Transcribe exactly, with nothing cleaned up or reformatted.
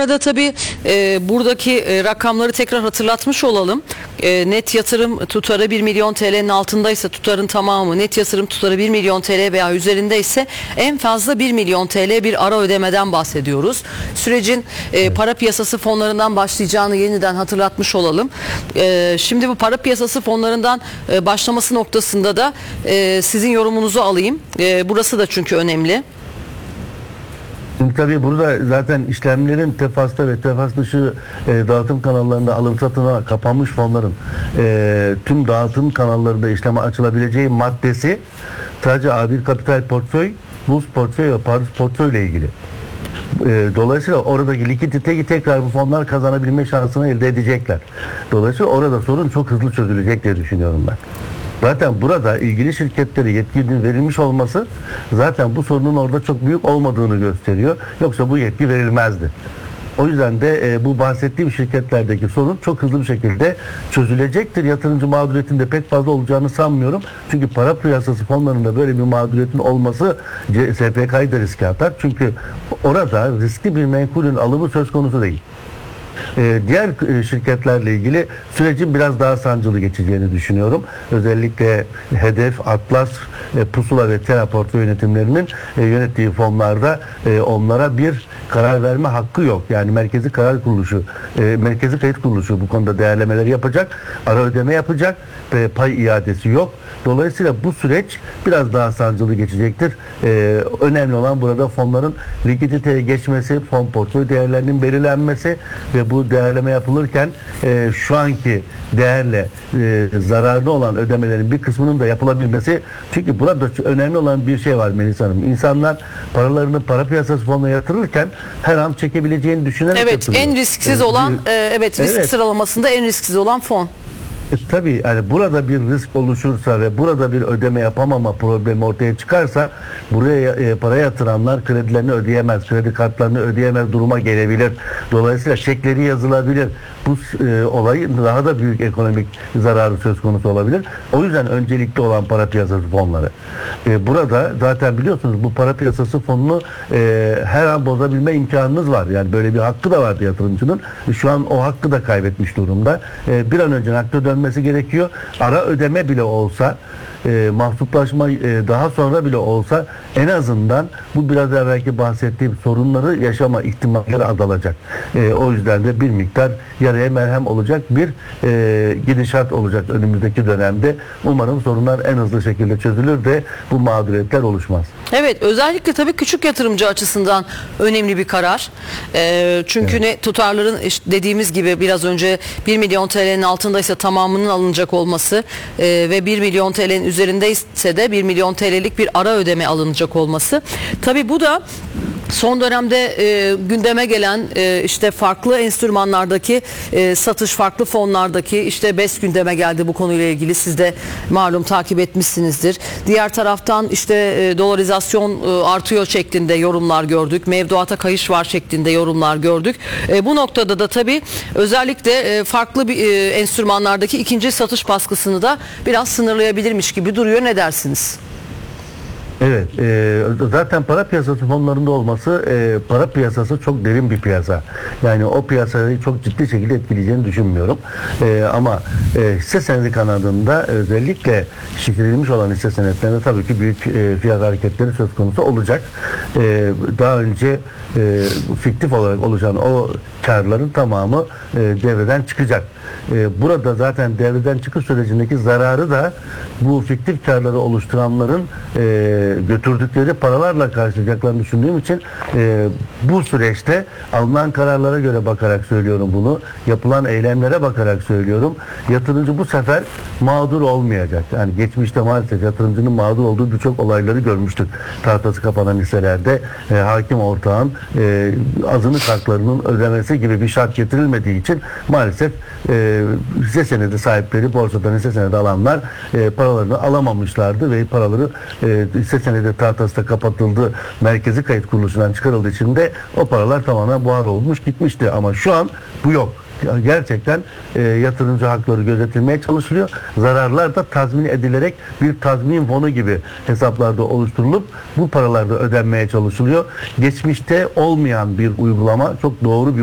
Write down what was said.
arada tabii e, buradaki e, rakamları tekrar hatırlatmış olalım. E, net yatırım tutarı bir milyon T L'nin altındaysa tutarın tamamı, net yatırım tutarı bir milyon T L veya üzerindeyse en fazla bir milyon T L bir ara ödemeden bahsediyoruz. Sürecin e, para piyasası fonlarından başlayacağını yeniden hatırlatmış olalım. E, şimdi bu para piyasası fonlarından e, başlaması noktasında da e, sizin yorumunuzu alayım. E, burası da çünkü önemli. Şimdi tabii burada zaten işlemlerin tefasta ve tefas dışı e, dağıtım kanallarında alım satına kapanmış fonların e, tüm dağıtım kanallarında işleme açılabileceği maddesi sadece A bir Kapital Portföy, Buz Portföy ve Paris Portföy ile ilgili. E, dolayısıyla oradaki likiditeyi tekrar bu fonlar kazanabilme şansını elde edecekler. Dolayısıyla orada sorun çok hızlı çözülecek diye düşünüyorum ben. Zaten burada ilgili şirketlere yetkinin verilmiş olması zaten bu sorunun orada çok büyük olmadığını gösteriyor. Yoksa bu yetki verilmezdi. O yüzden de e, bu bahsettiğim şirketlerdeki sorun çok hızlı bir şekilde çözülecektir. Yatırımcı mağduriyetinde pek fazla olacağını sanmıyorum. Çünkü para piyasası fonlarında böyle bir mağduriyetin olması S P K'yı da riske atar. Çünkü orada riskli bir menkulün alımı söz konusu değil. Ee, diğer şirketlerle ilgili sürecin biraz daha sancılı geçeceğini düşünüyorum. Özellikle Hedef, Atlas, e, Pusula ve Tera portföy yönetimlerinin e, yönettiği fonlarda e, onlara bir karar verme hakkı yok. Yani Merkezi Karar Kuruluşu, e, Merkezi Kayıt Kuruluşu bu konuda değerlemeleri yapacak, ara ödeme yapacak ve pay iadesi yok. Dolayısıyla bu süreç biraz daha sancılı geçecektir. Ee, önemli olan burada fonların likiditeye geçmesi, fon portföy değerlerinin belirlenmesi ve bu değerleme yapılırken e, şu anki değerle e, zararlı olan ödemelerin bir kısmının da yapılabilmesi. Çünkü burada önemli olan bir şey var Melis Hanım. İnsanlar paralarını para piyasası fonuna yatırırken her an çekebileceğini düşünerek evet, yatırıyor. en risksiz ee, olan e, evet risk evet. sıralamasında en risksiz olan fon. E, tabii yani burada bir risk oluşursa ve burada bir ödeme yapamama problemi ortaya çıkarsa buraya e, para yatıranlar kredilerini ödeyemez, kredi kartlarını ödeyemez duruma gelebilir. Dolayısıyla çekleri yazılabilir. Bu e, olayın daha da büyük ekonomik zararı söz konusu olabilir. O yüzden öncelikli olan para piyasası fonları. E, burada zaten biliyorsunuz bu para piyasası fonunu e, her an bozabilme imkanınız var. Yani böyle bir hakkı da vardı yatırımcının. E, şu an o hakkı da kaybetmiş durumda. E, bir an önce nakde dönmesi gerekiyor. Ara ödeme bile olsa e, mahsuplaşma e, daha sonra bile olsa en azından bu biraz evvelki bahsettiğim sorunları yaşama ihtimalleri azalacak. E, o yüzden de bir miktar yaraya merhem olacak bir e, gidişat olacak önümüzdeki dönemde. Umarım sorunlar en hızlı şekilde çözülür de bu mağduriyetler oluşmaz. Evet, özellikle tabii küçük yatırımcı açısından önemli bir karar. E, çünkü evet. ne tutarların işte dediğimiz gibi biraz önce bir milyon T L'nin altındaysa tamamının alınacak olması e, ve bir milyon T L'nin üzerindeyse de bir milyon T L'lik bir ara ödeme alınacak olması. Tabii bu da son dönemde e, gündeme gelen e, işte farklı enstrümanlardaki e, satış, farklı fonlardaki işte B E S gündeme geldi bu konuyla ilgili. Siz de malum takip etmişsinizdir. Diğer taraftan işte e, dolarizasyon e, artıyor şeklinde yorumlar gördük. Mevduata kayış var şeklinde yorumlar gördük. E, bu noktada da tabii özellikle e, farklı bir e, enstrümanlardaki ikinci satış baskısını da biraz sınırlayabilirmiş gibi duruyor. Ne dersiniz? Evet, e, zaten para piyasası fonlarında olması e, para piyasası çok derin bir piyasa. Yani o piyasayı çok ciddi şekilde etkileyeceğini düşünmüyorum. E, ama e, hisse senedi kanadında özellikle şişirilmiş olan hisse senetlerinde tabii ki büyük e, fiyat hareketleri söz konusu olacak. E, daha önce e, fiktif olarak oluşan o karların tamamı e, devreden çıkacak. E, burada zaten devreden çıkış sürecindeki zararı da bu fiktif karları oluşturanların e, götürdükleri paralarla karşılayacaklarını düşündüğüm için e, bu süreçte alınan kararlara göre bakarak söylüyorum bunu. Yapılan eylemlere bakarak söylüyorum. Yatırımcı bu sefer mağdur olmayacak. Yani geçmişte maalesef yatırımcının mağdur olduğu birçok olayları görmüştük. Tahtası kapanan hisselerde e, hakim ortağın e, azınlık haklarının ödemesi gibi bir şart getirilmediği için maalesef e, hisse senedi sahipleri, borsadan hisse senedi alanlar e, paralarını alamamışlardı ve paraları e, hisse senedi tahtasında kapatıldı, merkezi kayıt kuruluşundan çıkarıldığı için de o paralar tamamen buhar olmuş gitmişti. Ama şu an bu yok. Gerçekten e, yatırımcı hakları gözetilmeye çalışılıyor. Zararlar da tazmin edilerek bir tazmin fonu gibi hesaplarda oluşturulup bu paralar da ödenmeye çalışılıyor. Geçmişte olmayan bir uygulama, çok doğru bir